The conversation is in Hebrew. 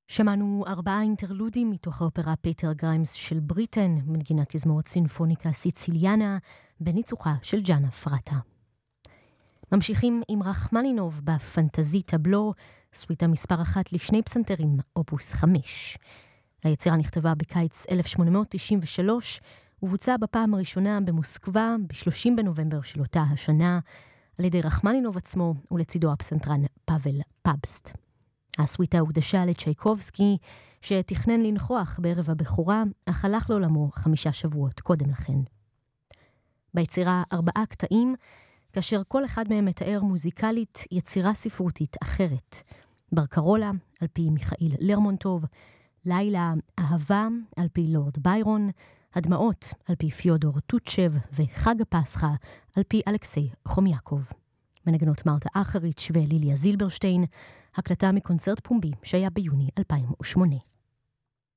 שמענו 4 אינטרלודים מתוך האופרה פיטר גריימס של בריטן, מנגינת תזמורת סינפוניקה סיציליאנה, בניצוחה של ג'אנה פרטה. ממשיכים עם רחמנינוב בפנטזי טבלו, סוויטה מספר 1 לשני פסנתרים, אופוס 5. היצירה נכתבה בקיץ 1893, ובוצעה בפעם הראשונה במוסקבה ב-30 בנובמבר של אותה השנה, על ידי רחמנינוב עצמו ולצידו הפסנתרן פאבל פאבסט. הסוויטה הוקדשה לצ'ייקובסקי, שתכנן לנחוח בערב הבכורה, אך הלך לעולמו 5 שבועות קודם לכן. ביצירה 4 קטעים, כאשר כל אחד מהם מתאר מוזיקלית יצירה ספרותית אחרת. ברקרולה, על פי מיכאיל לרמונטוב, לילה אהבה, על פי לורד ביירון, הדמעות, על פי פיודור טוצ'ב, וחג הפסחה, על פי אלכסי חומיאקוב. מנגנות מרתה אחריץ' וליליה זילברשטיין, הקלטה מקונצרט פומבי שהיה ביוני 2008.